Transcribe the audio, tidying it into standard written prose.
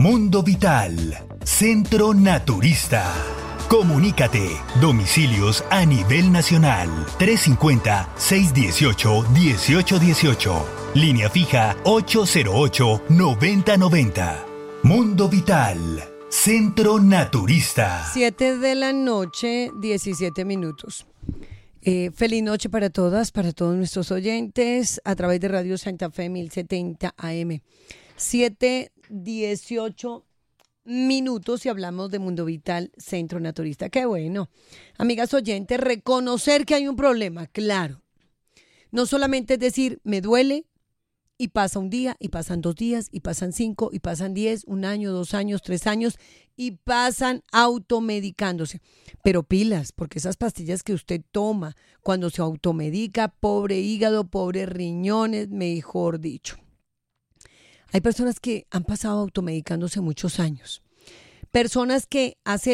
Mundo Vital, Centro Naturista. Comunícate, domicilios a nivel nacional, 350-618-1818. Línea fija 808-9090. Mundo Vital, Centro Naturista. 7 de la noche, 17 minutos. Feliz noche para todas, para todos nuestros oyentes, a través de Radio Santa Fe 1070 AM. 7:18 minutos y hablamos de Mundo Vital, Centro Naturista. Qué bueno. Amigas oyentes, reconocer que hay un problema, claro. No solamente es decir, me duele, y pasa un día, y pasan 2 días, y pasan 5, y pasan 10, 1 año, 2 años, 3 años, y pasan automedicándose. Pero pilas, porque esas pastillas que usted toma cuando se automedica, pobre hígado, pobre riñones, mejor dicho. Hay personas que han pasado automedicándose muchos años. Personas que hace